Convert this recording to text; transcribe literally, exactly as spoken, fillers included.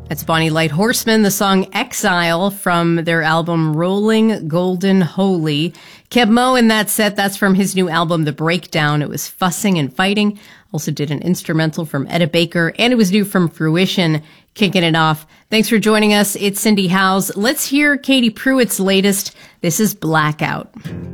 That's Bonnie Light Horseman, the song Exile from their album Rolling Golden Holy. Keb Mo in that set, that's from his new album The Breakdown. It was Fussing and Fighting. Also did an instrumental from Etta Baker, and it was new from Fruition, kicking it off. Thanks for joining us. It's Cindy Howes. Let's hear Katie Pruitt's latest. This is Blackout.